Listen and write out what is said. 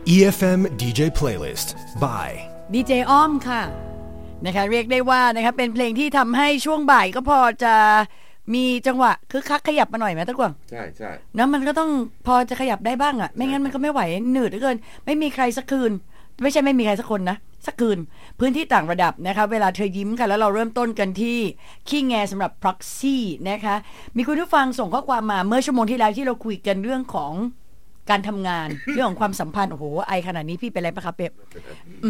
EFM DJ Playlist by ดีเจอ้อมค่ะนะคะเรียกได้ว่านะคะเป็นเพลงที่ทำให้ช่วงบ่ายก็พอจะมีจังหวะคึกคักขยับมาหน่อยไหมตะกวางใช่ใช่นะมันก็ต้องพอจะขยับได้บ้างอ่ะไม่งั้นมันก็ไม่ไหวหนืดเหลือเกินไม่มีใครสักคืนไม่ใช่ไม่มีใครสักคนนะสักคืนพื้นที่ต่างระดับนะคะเวลาเธอยิ้มค่ะแล้วเราเริ่มต้นกันที่ขี้แงสำหรับ proxy นะคะมีคุณผู้ฟังส่งข้อความมาเมื่อชั่วโมงที่แล้วที่เราคุยกันเรื่องของการทำงาน เรื่องของความสัมพันธ์โอ้โหไอขนาดนี้พี่เป็นอะไรปะครับเป๊ป